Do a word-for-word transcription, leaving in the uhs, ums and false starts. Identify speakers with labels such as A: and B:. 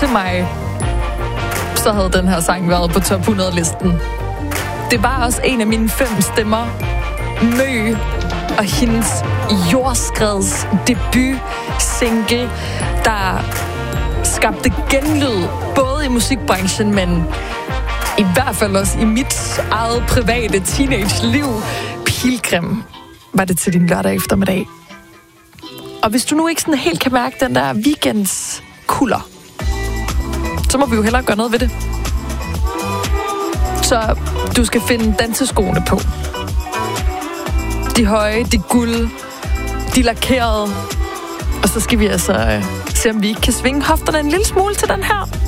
A: til mig, så havde den her sang været på top hundrede-listen. Det var også en af mine fem stemmer. Mø og hendes jordskreds debut single, der skabte genlyd både i musikbranchen, men i hvert fald også i mit eget private teenage-liv. Pilgrim var det til din lørdag eftermiddag. Og hvis du nu ikke sådan helt kan mærke den der weekends kulder, så må vi jo hellere gøre noget ved det. Så du skal finde danseskoene på. De høje, de guld, de lakerede. Og så skal vi altså øh, se, om vi ikke kan svinge hofterne en lille smule til den her.